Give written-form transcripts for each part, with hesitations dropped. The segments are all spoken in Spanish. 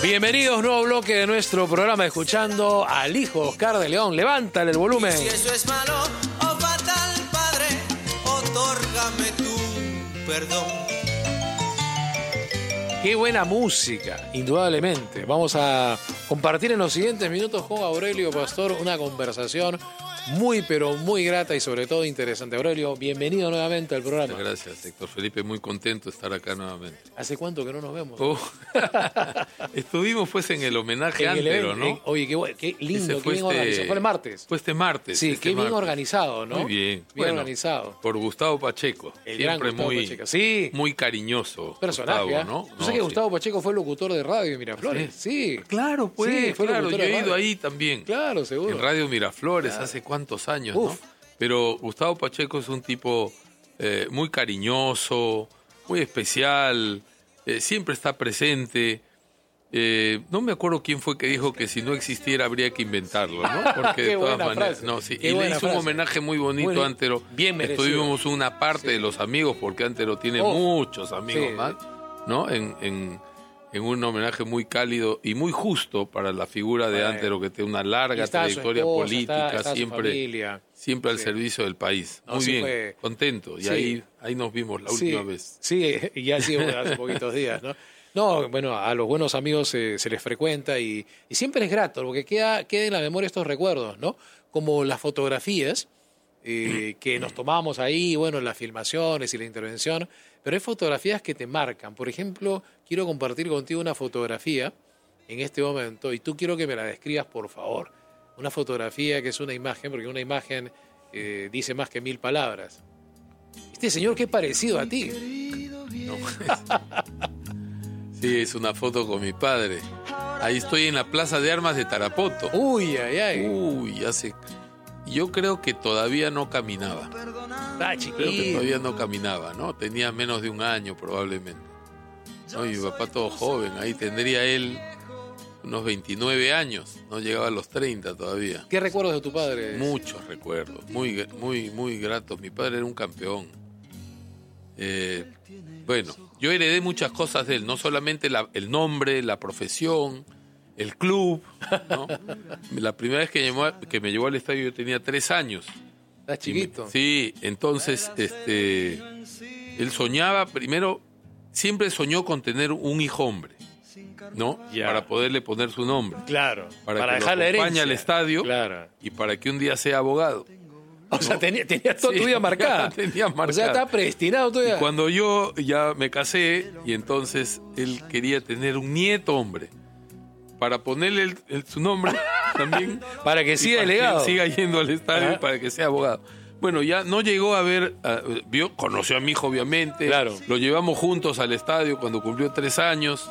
Bienvenidos, nuevo bloque de nuestro programa, escuchando al hijo Oscar de León. Levántale el volumen. Si eso es malo o fatal, Padre, otórgame tu perdón. Qué buena música, indudablemente. Vamos a compartir en los siguientes minutos con Aurelio Pastor una conversación muy, pero muy grata y sobre todo interesante. Aurelio, bienvenido nuevamente al programa. Muchas gracias, Héctor Felipe. Muy contento de estar acá nuevamente. ¿Hace cuánto que no nos vemos? Estuvimos pues en el homenaje Antero, ¿no? Oye, qué lindo, qué bien fue organizado. Fue el martes. Fue este martes. Sí, qué bien martes. organizado, ¿no? Muy bien. Bien organizado. Por Gustavo Pacheco. El gran siempre Gustavo muy, Pacheco. Sí. muy cariñoso. Personaje, Gustavo, ¿no? ¿Tú sabes que Gustavo Pacheco fue locutor de radio en Miraflores? Sí. Claro, pues. Sí, fue claro, locutor yo de he ido radio. ahí también. Claro, seguro. En Radio Miraflores, Claro. hace cuántos años, Uf. ¿no? Pero Gustavo Pacheco es un tipo muy cariñoso, muy especial, siempre está presente. No me acuerdo quién fue que dijo que si no existiera habría que inventarlo, ¿no? Porque Qué de todas buena maneras, frase. no, sí. Qué Y le buena hizo un frase. homenaje muy bonito Muy a Antero. bien merecido. Estuvimos una parte de los amigos, porque Antero tiene muchos amigos Sí. más, ¿no? En un homenaje muy cálido y muy justo para la figura de Antero, que tiene una larga Está su trayectoria esposa, política, está su siempre al Sí. servicio del país. No, Muy sí bien, fue- contento. Y Sí. ahí nos vimos la Sí, última vez. Sí, y ya sí, hace poquitos días, ¿no? No, bueno, a los buenos amigos se les frecuenta y siempre es grato, porque queda en la memoria estos recuerdos, ¿no? Como las fotografías que nos tomamos ahí, bueno, las filmaciones y la intervención, pero hay fotografías que te marcan. Por ejemplo, quiero compartir contigo una fotografía en este momento y tú quiero que me la describas, por favor. Una fotografía que es una imagen, porque una imagen dice más que 1000 palabras. Este señor, qué parecido a ti. No. Sí, es una foto con mi padre. Ahí estoy en la Plaza de Armas de Tarapoto. Uy, ay, ay. Uy, yo creo que todavía no caminaba. Ah, Creo que chiquito. todavía no caminaba, ¿no? Tenía menos de un año probablemente. No, y mi papá todo joven, ahí tendría él unos 29 años, no llegaba a los 30 todavía. ¿Qué recuerdos de tu padre? Muchos recuerdos, muy, muy, muy gratos. Mi padre era un campeón. Bueno, yo heredé muchas cosas de él, no solamente el nombre, la profesión, el club, ¿no? La primera vez que me llevó al estadio yo tenía 3 años. Estás chiquito. Sí, entonces él soñaba, primero, siempre soñó con tener un hijo hombre, ¿no? Ya. Para poderle poner su nombre, Claro. para que dejar lo la acompañe herencia. al estadio Claro. y para que un día sea abogado. O sea, tenías toda Sí, tu vida marcada. tenía O sea, marcada. está predestinado todavía. Cuando yo ya me casé y entonces él quería tener un nieto hombre para ponerle su nombre también Para que y siga el para legado. que siga yendo al estadio Ajá. y para que sea abogado. Bueno, ya no llegó a ver, conoció a mi hijo obviamente, Claro. lo llevamos juntos al estadio cuando cumplió 3 años,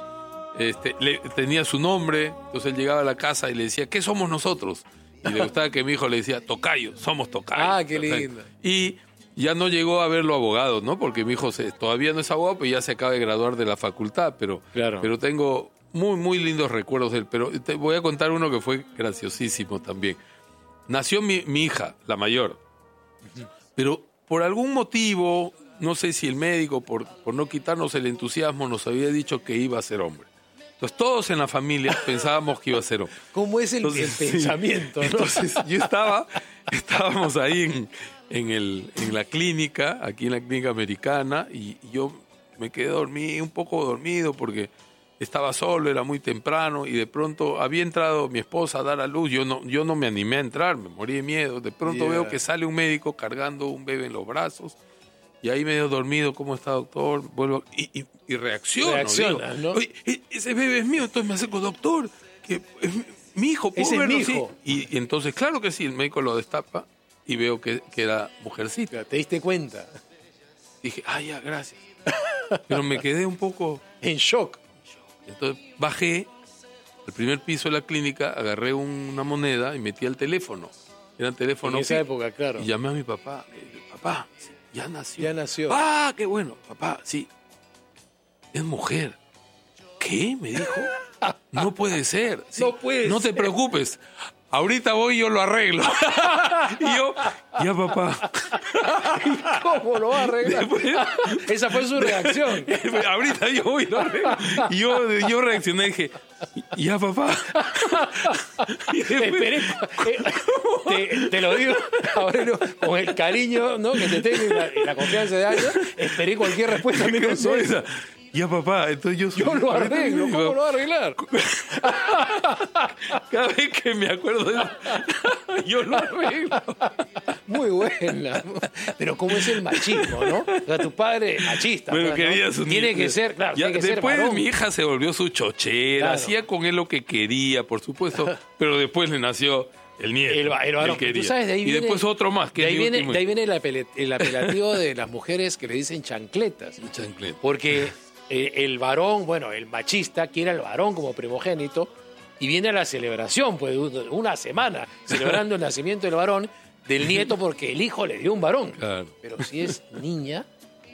tenía su nombre, entonces él llegaba a la casa y le decía, ¿qué somos nosotros? Y le gustaba que mi hijo le decía, tocayo, somos tocayo. Ah, qué lindo. Y ya no llegó a verlo abogado, ¿no? Porque mi hijo todavía no es abogado, pero ya se acaba de graduar de la facultad, pero tengo muy, muy lindos recuerdos de él. Pero te voy a contar uno que fue graciosísimo también. Nació mi hija, la mayor, pero por algún motivo, no sé si el médico, por no quitarnos el entusiasmo, nos había dicho que iba a ser hombre. Entonces todos en la familia pensábamos que iba a ser hombre. ¿Cómo es el Sí. pensamiento, no? Entonces estábamos ahí en la clínica, aquí en la clínica americana, y yo me quedé un poco dormido porque estaba solo, era muy temprano, y de pronto había entrado mi esposa a dar a luz. Yo no me animé a entrar, me morí de miedo. De pronto veo que sale un médico cargando un bebé en los brazos, y ahí medio dormido, ¿cómo está, doctor? Vuelvo y reacciono. Reaccionas, digo, ¿no? Oye, ese bebé es mío. Entonces me acerco, doctor, que es mi hijo, ¿puedo Ese es verlo? mi Sí. hijo. Y entonces, claro que sí, el médico lo destapa y veo que era mujercita. ¿Te diste cuenta? Dije, ya, gracias. Pero me quedé un poco... En shock. Entonces bajé al primer piso de la clínica, agarré una moneda y metí al teléfono. Era un teléfono En esa fijo. época, claro. Y llamé a mi papá. Le dije, papá, ya nació. Ya nació. ¡Ah, qué bueno! Papá, sí. Es mujer. ¿Qué? Me dijo. No puede ser. Sí, No puede No te ser. preocupes. ahorita voy y yo lo arreglo. Y yo, ya papá. ¿Cómo lo va a arreglar? Esa fue su reacción. Ahorita yo voy y lo arreglo. Y yo reaccioné y dije, ya papá. Y Esperé, te lo digo, Aurelio, con el cariño, ¿no?, que te tengo y la confianza de años, esperé cualquier respuesta menos esa. Ya papá, entonces yo lo arreglo, ¿cómo lo va a arreglar? Cada vez que me acuerdo de eso, yo lo arreglo. Muy buena. Pero cómo es el machismo, ¿no? O sea, tu padre machista. Bueno, ¿no? quería Tiene que ser, claro, ya, tiene que después ser varón. mi hija se volvió su chochera, Claro. hacía con él lo que quería, por supuesto, pero después le nació el nieto. El varón. Él quería. Tú sabes, de ahí y viene, después otro más. Que de ahí es mi último. viene el apelativo de las mujeres que le dicen chancletas. Chancleta. Porque el varón, bueno, el machista quiere al varón como primogénito y viene a la celebración, pues una semana celebrando el nacimiento del varón, del nieto, porque el hijo le dio un varón. Claro. Pero si es niña,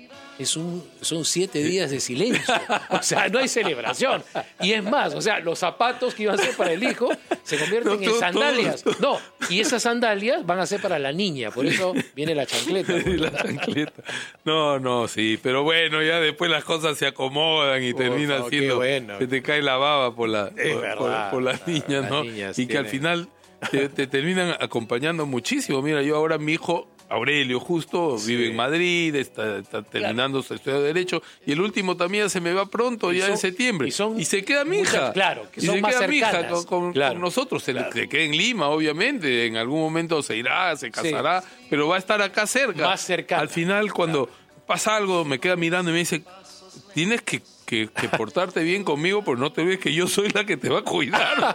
son 7 días de silencio. O sea, no hay celebración. Y es más, o sea, los zapatos que iban a ser para el hijo se convierten en sandalias. No, y esas sandalias van a ser para la niña. Por eso viene la chancleta. La chancleta. No, sí, pero bueno, ya después las cosas se acomodan y termina qué siendo bueno. que te cae la baba por las niñas, ¿no? niñas Y que al final te terminan acompañando muchísimo. Mira, yo ahora mi hijo Aurelio justo vive en Madrid, está terminando su estudio de Derecho, y el último también se me va pronto, ya en septiembre. Y se queda mi hija. Claro, que y son se más queda mi hija cercanas. con nosotros. Se queda en Lima, obviamente. En algún momento se irá, se casará, pero va a estar acá cerca. Más cercana. Al final, cuando pasa algo, me queda mirando y me dice, tienes que portarte bien conmigo, porque no te ves que yo soy la que te va a cuidar.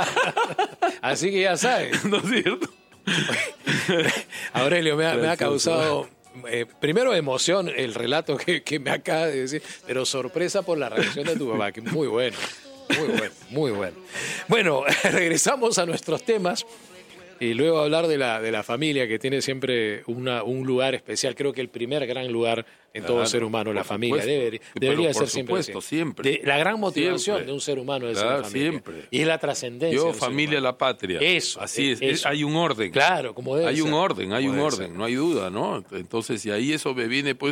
Así que ya sabes. ¿No es cierto? Aurelio, me ha causado primero emoción el relato que me acaba de decir, pero sorpresa por la reacción de tu papá, que muy bueno, muy bueno. Bueno, regresamos a nuestros temas y luego hablar de la familia, que tiene siempre un lugar especial. Creo que el primer gran lugar en todo ser humano, la familia. Debería ser siempre así. Siempre. La gran motivación Siempre. de un ser humano es la familia. Siempre. Y es la trascendencia. Yo, del ser familia, humano. la patria. Eso. Así es. Eso. Hay un orden. Claro, como debe Hay ser. un orden, ser. no hay duda, ¿no? Entonces, y ahí eso me viene pues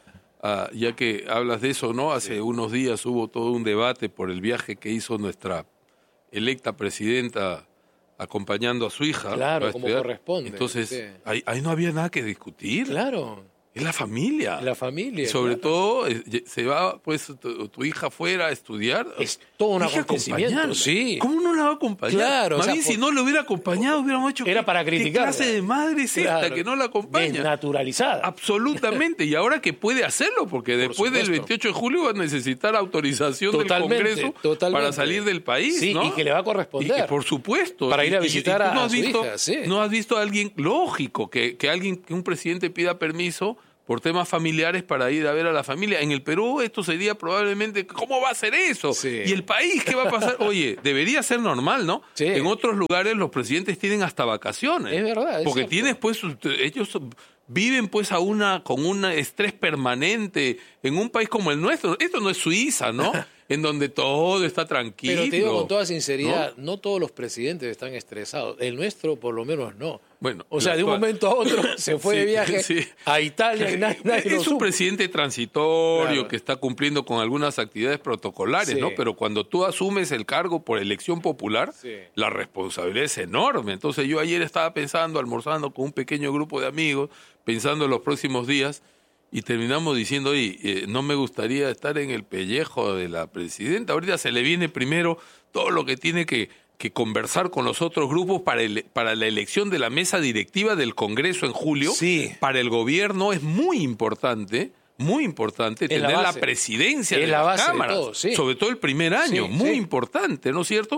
ya que hablas de eso, ¿no? Hace unos días hubo todo un debate por el viaje que hizo nuestra electa presidenta acompañando a su hija. Claro, a como estudiar. corresponde. Entonces, Sí. ahí no había nada que discutir. Claro. Es la familia. La familia. Y sobre claro. todo, se va pues tu hija fuera a estudiar. Es todo un Hay que acontecimiento. acompañarla. Sí. ¿Cómo no la va a acompañar? Claro, Más o sea, bien, si no lo hubiera acompañado, hubiéramos hecho... Era para criticarla. ¿Qué clase de madre es esta Claro. que no la acompaña? Desnaturalizada. Absolutamente. Y ahora que puede hacerlo, porque después del supuesto. 28 de julio va a necesitar autorización Totalmente, del Congreso totalmente. para salir del país, Sí, ¿no? y que le va a corresponder. Y por supuesto. Para ir a Y visitar tú no a has su visto, hija, sí. no has visto a alguien lógico, que un presidente pida permiso por temas familiares para ir a ver a la familia. En el Perú esto sería probablemente, ¿cómo va a ser eso? Sí. ¿Y el país qué va a pasar? Oye, debería ser normal, ¿no? Sí. En otros lugares los presidentes tienen hasta vacaciones. Es verdad, es Porque cierto. tienes pues, ellos viven pues con un estrés permanente en un país como el nuestro. Esto no es Suiza, ¿no? En donde todo está tranquilo. Pero te digo con toda sinceridad, no todos los presidentes están estresados. El nuestro, por lo menos, no. Bueno, o sea, de un momento a otro se fue de viaje sí. a Italia y nadie lo Es un supo. presidente transitorio Claro. que está cumpliendo con algunas actividades protocolares, Sí. ¿no? Pero cuando tú asumes el cargo por elección popular, Sí. la responsabilidad es enorme. Entonces yo ayer estaba pensando, almorzando con un pequeño grupo de amigos, pensando en los próximos días, y terminamos diciendo, oye, no me gustaría estar en el pellejo de la presidenta. Ahorita se le viene primero todo lo que tiene que conversar con los otros grupos para la elección de la mesa directiva del Congreso en julio. Sí. Para el gobierno es muy importante tener la base. presidencia Es de la las base de cámaras, todo, sí. sobre todo el primer año, Sí, muy sí. importante, ¿no es cierto?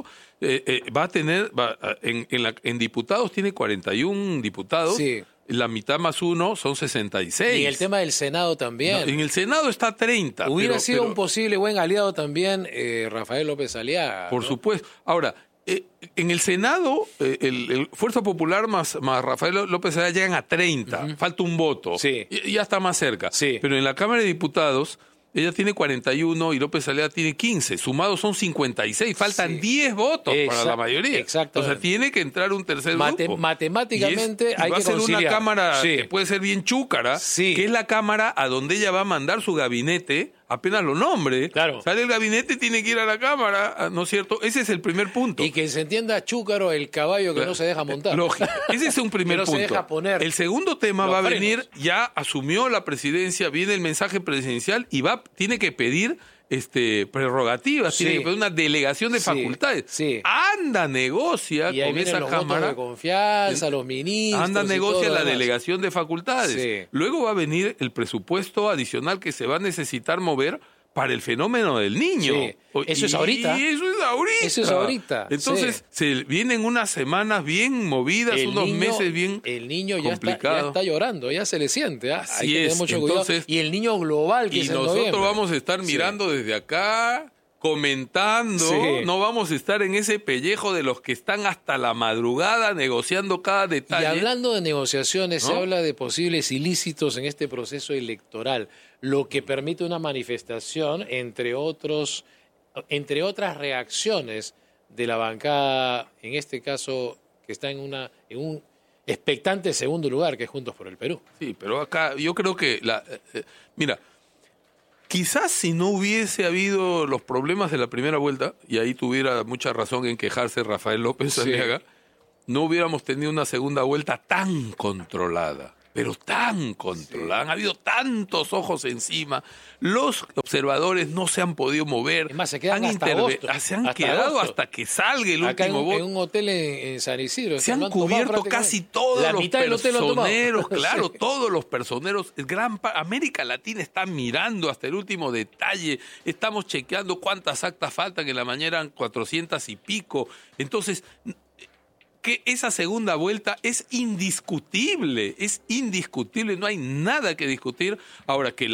En diputados tiene 41 diputados, Sí. la mitad más uno son 66. Y el tema del Senado también. No, en el Senado está 30. Hubiera sido pero- un posible buen aliado también Rafael López Aliaga. Por ¿no? supuesto. Ahora, en el Senado, el Fuerza Popular más Rafael López Aliaga llegan a 30. Falta un voto. Sí. Y ya está más cerca. Sí. Pero en la Cámara de Diputados, Ella tiene 41 y López Aliaga tiene 15. Sumados son 56. Faltan 10 votos para la mayoría. Exacto. O sea, tiene que entrar un tercer grupo. Matemáticamente hay va que a ser conciliar. una cámara que puede ser bien chúcara, que es la cámara a donde ella va a mandar su gabinete. Apenas lo nombre, sale el gabinete, tiene que ir a la Cámara, ¿no es cierto? Ese es el primer punto. Y que se entienda chúcaro el caballo que no se deja montar. Lógico. Ese es un primer punto. Se deja poner el segundo tema va a venir, ya asumió la presidencia, viene el mensaje presidencial y tiene que pedir prerrogativas, tiene que pedir una delegación de facultades. Anda, negocia y con esa los Cámara. Votos de confianza, los ministros. Anda, negocia la delegación de facultades. Sí. Luego va a venir el presupuesto adicional que se va a necesitar mover para el fenómeno del niño. Sí. Eso es ahorita. Eso es ahorita. Entonces, se vienen unas semanas bien movidas, unos meses bien el niño ya complicados. está llorando, ya se le siente. Así hay que tener mucho cuidado. Y el niño global que es en noviembre. Y nosotros vamos a estar mirando desde acá, comentando, no vamos a estar en ese pellejo de los que están hasta la madrugada negociando cada detalle. Y hablando de negociaciones, se habla de posibles ilícitos en este proceso electoral, lo que permite una manifestación, entre otras reacciones de la bancada, en este caso, que está en un expectante segundo lugar, que es Juntos por el Perú. Sí, pero acá yo creo que, mira, quizás si no hubiese habido los problemas de la primera vuelta, y ahí tuviera mucha razón en quejarse Rafael López Aliaga, no hubiéramos tenido una segunda vuelta tan controlada. Pero tan controlada, han habido tantos ojos encima, los observadores no se han podido mover, es más, se quedan hasta agosto, se han quedado hasta que salga el último voto. En un hotel en San Isidro. Se han cubierto casi todos los personeros, claro, todos los personeros. América Latina está mirando hasta el último detalle, estamos chequeando cuántas actas faltan, en la mañana eran 400 y pico, entonces que esa segunda vuelta es indiscutible, no hay nada que discutir. Ahora, que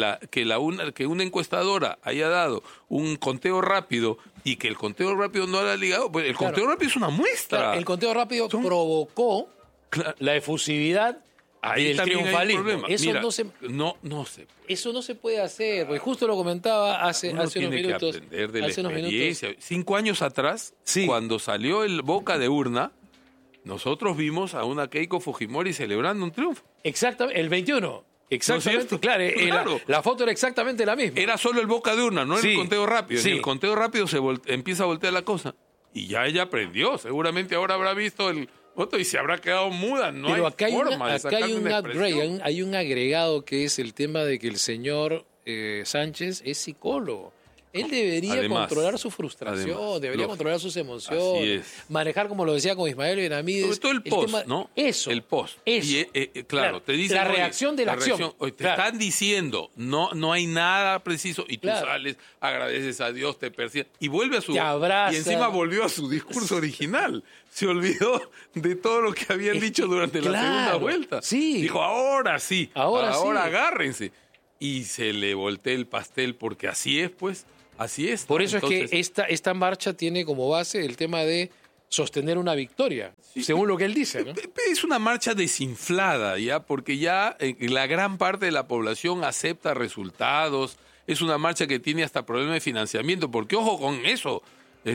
una encuestadora haya dado un conteo rápido y que el conteo rápido no haya ligado, pues el conteo rápido es una muestra. Claro, el conteo rápido provocó la efusividad del triunfalismo. Eso mira, no se... Eso no se puede hacer, porque justo lo comentaba hace unos minutos. Que aprender de la experiencia. 5 años atrás, cuando salió el Boca de Urna, nosotros vimos a una Keiko Fujimori celebrando un triunfo. Exactamente, el 21. Exactamente, ¿No claro. La foto era exactamente la misma. Era solo el Boca de Urna, no el conteo rápido. En el conteo rápido empieza a voltear la cosa. Y ya ella aprendió. Seguramente ahora habrá visto el voto y se habrá quedado muda. Pero acá hay un upgrade, hay un agregado que es el tema de que el señor Sánchez es psicólogo. Él debería controlar su frustración, debería controlar sus emociones, manejar, como lo decía con Ismael Benavides. Sobre todo el post, ¿no? Eso. El post. Eso. Y, claro, te dicen, la reacción de la acción. Te están diciendo, no hay nada preciso, y tú sales, agradeces a Dios, te persigues, y vuelve a su... Te abraza. Y encima volvió a su discurso original. Se olvidó de todo lo que habían dicho durante la segunda vuelta. Sí. Dijo, ahora sí, ahora sí. Agárrense. Y se le voltea el pastel, porque así es, pues. Así es. Por eso es que esta marcha tiene como base el tema de sostener una victoria, según lo que él dice, ¿no? Es una marcha desinflada, ya, porque ya la gran parte de la población acepta resultados. Es una marcha que tiene hasta problemas de financiamiento, porque ojo con eso,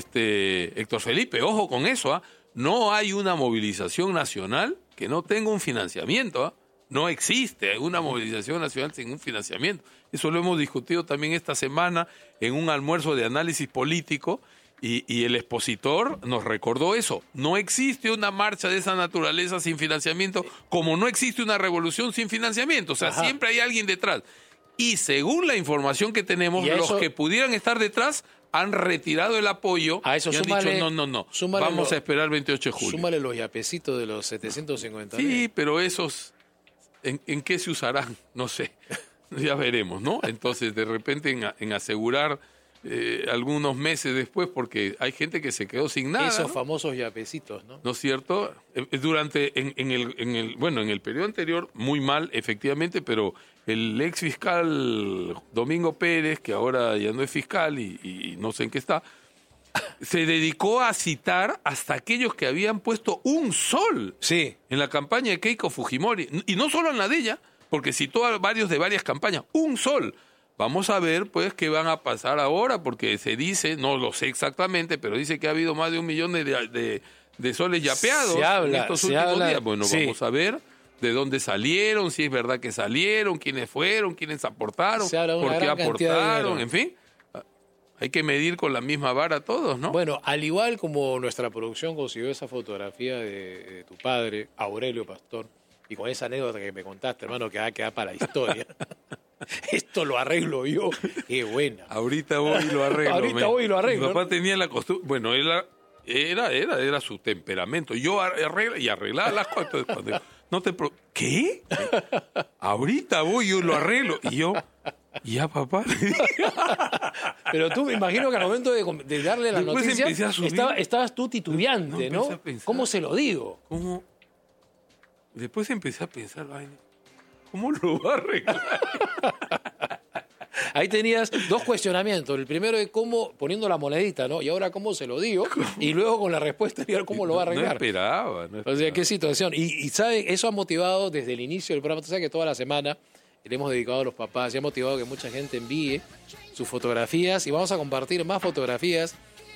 Héctor Felipe, ojo con eso, ¿ah? No hay una movilización nacional que no tenga un financiamiento, ¿ah? No existe una movilización nacional sin un financiamiento. Eso lo hemos discutido también esta semana en un almuerzo de análisis político y el expositor nos recordó eso. No existe una marcha de esa naturaleza sin financiamiento, como no existe una revolución sin financiamiento. O sea, siempre hay alguien detrás. Y según la información que tenemos, los que pudieran estar detrás han retirado el apoyo a eso y han dicho no, vamos a esperar el 28 de julio. Súmale los yapecitos de los 750. Sí, pero esos... ¿En qué se usarán? No sé, ya veremos, ¿no? Entonces, de repente, en asegurar algunos meses después, porque hay gente que se quedó sin nada. Esos famosos yapecitos, ¿no? ¿No es cierto? En el periodo anterior, muy mal, efectivamente, pero el ex fiscal Domingo Pérez, que ahora ya no es fiscal y no sé en qué está, se dedicó a citar hasta aquellos que habían puesto un sol en la campaña de Keiko Fujimori. Y no solo en la de ella, porque citó a varios de varias campañas. Un sol. Vamos a ver, pues, qué van a pasar ahora, porque se dice, no lo sé exactamente, pero dice que ha habido más de 1 millón de soles yapeados en estos últimos días. Bueno, vamos a ver de dónde salieron, si es verdad que salieron, quiénes fueron, quiénes aportaron, por qué aportaron, en fin. Hay que medir con la misma vara todos, ¿no? Bueno, al igual como nuestra producción consiguió esa fotografía de tu padre, Aurelio Pastor, y con esa anécdota que me contaste, hermano, que va a quedar para la historia. Esto lo arreglo yo. Qué buena. Ahorita voy y lo arreglo. Ahorita voy y lo arreglo. Mi papá tenía la costumbre, bueno, era su temperamento. Yo arreglaba las cosas. Cuando, ¿qué? Ahorita voy y yo lo arreglo. Y yo... Ya, papá. Pero tú me imagino que al momento de darle la noticia estabas tú titubeante, ¿no? ¿Cómo se lo digo? ¿Cómo? Después empecé a pensar, ¿cómo lo va a arreglar? Ahí tenías 2 cuestionamientos. El primero es cómo, poniendo la monedita, ¿no? Y ahora cómo se lo digo. ¿Cómo? Y luego con la respuesta, cómo lo va a arreglar. No esperaba. O sea, qué situación. Y ¿sabe? Eso ha motivado desde el inicio del programa. Tú sabes que toda la semana le hemos dedicado a los papás y ha motivado que mucha gente envíe sus fotografías y vamos a compartir más fotografías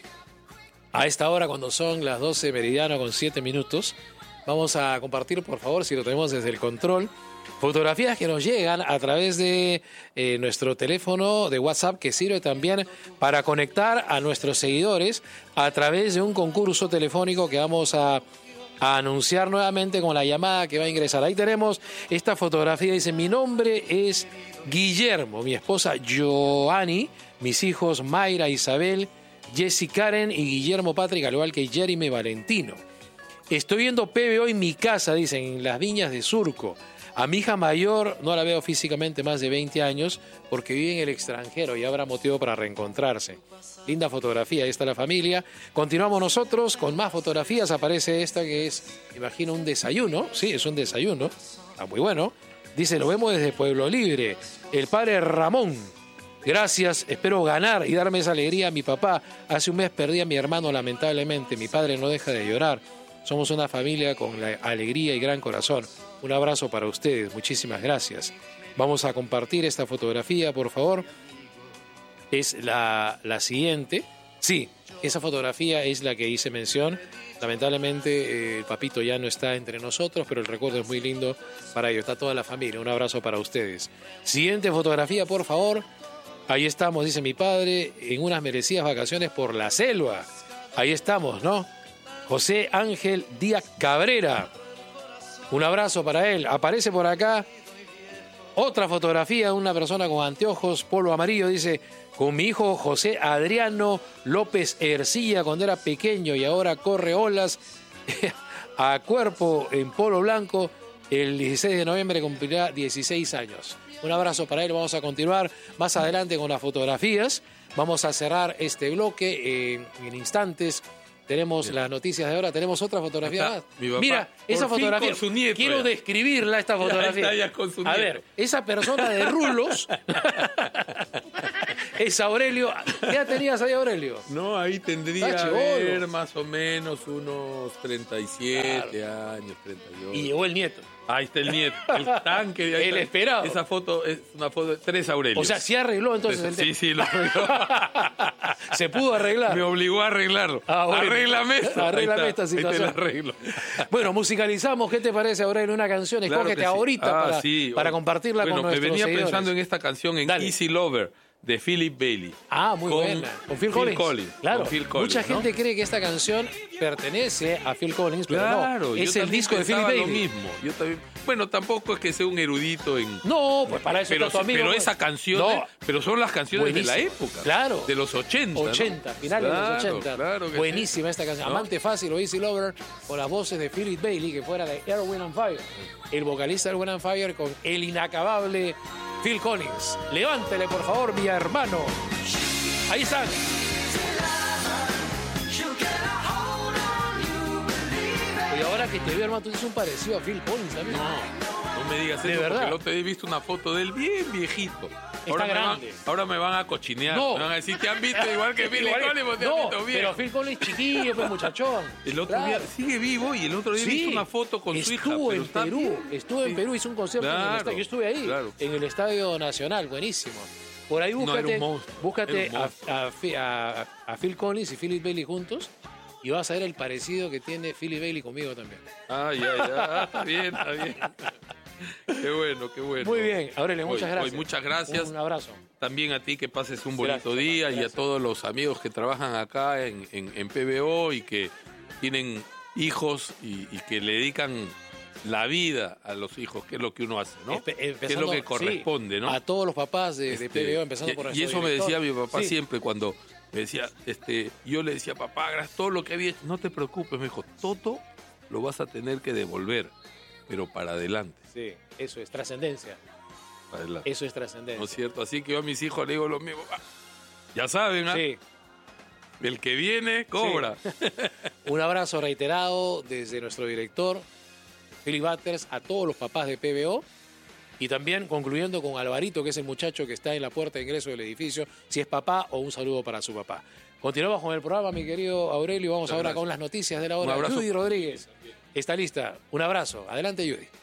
a esta hora cuando son las 12 meridiano con 7 minutos. Vamos a compartir, por favor, si lo tenemos desde el control, fotografías que nos llegan a través de nuestro teléfono de WhatsApp, que sirve también para conectar a nuestros seguidores a través de un concurso telefónico que vamos a anunciar nuevamente con la llamada que va a ingresar. Ahí tenemos esta fotografía. Dice, mi nombre es Guillermo, mi esposa Joanny, mis hijos Mayra, Isabel, Jessy Karen y Guillermo Patrick, al igual que Jeremy Valentino. Estoy viendo PBO en mi casa, dicen, en las Viñas de Surco. A mi hija mayor no la veo físicamente más de 20 años porque vive en el extranjero y habrá motivo para reencontrarse. Linda fotografía, ahí está la familia. Continuamos nosotros con más fotografías. Aparece esta que es, imagino, un desayuno. Sí, es un desayuno. Está muy bueno. Dice, lo vemos desde Pueblo Libre. El padre Ramón. Gracias, espero ganar y darme esa alegría a mi papá. Hace un mes perdí a mi hermano, lamentablemente. Mi padre no deja de llorar. Somos una familia con la alegría y gran corazón. Un abrazo para ustedes. Muchísimas gracias. Vamos a compartir esta fotografía, por favor. Es la siguiente. Sí, esa fotografía es la que hice mención. Lamentablemente el papito ya no está entre nosotros, pero el recuerdo es muy lindo para ellos. Está toda la familia. Un abrazo para ustedes. Siguiente fotografía, por favor. Ahí estamos, dice mi padre, en unas merecidas vacaciones por la selva. Ahí estamos, ¿no? José Ángel Díaz Cabrera. Un abrazo para él. Aparece por acá otra fotografía de una persona con anteojos, polo amarillo. Dice, con mi hijo José Adriano López Ercilla cuando era pequeño y ahora corre olas a cuerpo en polo blanco. El 16 de noviembre cumplirá 16 años. Un abrazo para él. Vamos a continuar más adelante con las fotografías. Vamos a cerrar este bloque en instantes. Tenemos las noticias de ahora, tenemos otra fotografía más. Mira, esa fotografía. Quiero describirla, esta fotografía. Ya con su a ver, esa persona de rulos es Aurelio. ¿Qué edad tenías ahí, Aurelio? No, ahí tendría más o menos unos 37 años, 38. Y llegó el nieto. Ahí está el nieto, el tanque de ahí. El esperado. Esa foto es una foto de 3 Aurelios. O sea, sí arregló entonces el tema. Sí, lo arregló. Se pudo arreglar. Me obligó a arreglarlo. Bueno. Arréglame esto. Arréglame esta situación. Ahí te la arreglo. Bueno, musicalizamos. ¿Qué te parece, Aurelio? Una canción. Escógete claro ahorita para compartirla con nuestros seguidores. Venía pensando en esta canción, en Easy Lover, de Philip Bailey. Ah, muy buena. Con Phil Collins. Claro. Con Phil Collins, mucha gente cree que esta canción pertenece a Phil Collins, pero no. Es el disco de Philip Bailey. Lo mismo. Yo también. Bueno, tampoco es que sea un erudito en... No, pues para eso está tu amigo. Pero esa canción, pero son las canciones de la época. Claro. De los 80. 80, finales de los 80. Claro que buenísima esta canción. ¿No? Amante Fácil o Easy Lover, con las voces de Philip Bailey, que fuera de Earth, Wind and Fire. El vocalista de Earth, Wind and Fire con el inacabable Phil Collins. Levántele, por favor, mi hermano. Ahí están. Y ahora que te veo, hermano, tú tienes un parecido a Phil Collins también. No me digas de eso, verdad. porque el otro día he visto una foto de él bien viejito. Está grande. Ahora me van a cochinear. No. Me van a decir, te han visto igual que Phil Collins, te han visto bien. Pero Phil Collins chiquillo, pues muchachón. El otro día sigue vivo y el otro día hizo una foto con su hija. Estuvo en Perú, hizo un concierto en el estadio. Yo estuve ahí, en el Estadio Nacional, buenísimo. Por ahí No, era búscate, un monstruo. búscate Era un monstruo. a Phil Collins y Philip Bailey juntos y vas a ver el parecido que tiene Philip Bailey conmigo también. Ya. Está bien. Qué bueno. Muy bien, Aurelio, muchas Hoy, gracias. muchas gracias. Un abrazo. También a ti que pases un bonito Gracias, día y a gracias. todos los amigos que trabajan acá en PBO y que tienen hijos y que le dedican la vida a los hijos, que es lo que uno hace, ¿no? Que es lo que corresponde, sí, ¿no? A todos los papás de PBO, empezando por Y nuestro eso me director. decía mi papá Sí. siempre cuando me decía, yo le decía, papá, gracias todo lo que había hecho. No te preocupes, me dijo, todo lo vas a tener que devolver, pero para adelante. Sí, eso es trascendencia. Para adelante. Eso es trascendencia. ¿No es cierto? Así que yo a mis hijos le digo lo mismo. Ya saben, ¿ah? Sí. El que viene, cobra. Un abrazo reiterado desde nuestro director, Philip Butters, a todos los papás de PBO. Y también concluyendo con Alvarito, que es el muchacho que está en la puerta de ingreso del edificio, si es papá o un saludo para su papá. Continuamos con el programa, mi querido Aurelio. Vamos Muchas ahora gracias. con las noticias de la hora. Un abrazo. Judy Rodríguez está lista. Un abrazo. Adelante, Judy.